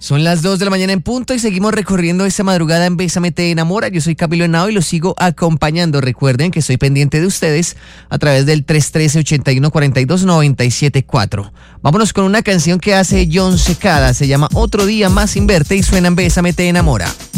Son las 2 de la mañana en punto y seguimos recorriendo esta madrugada en Bésame Te Enamora. Yo soy Camilo Henao y los sigo acompañando. Recuerden que estoy pendiente de ustedes a través del 313-8142-974. Vámonos con una canción que hace John Secada. Se llama Otro Día Más Sin Verte y suena en Bésame Te Enamora.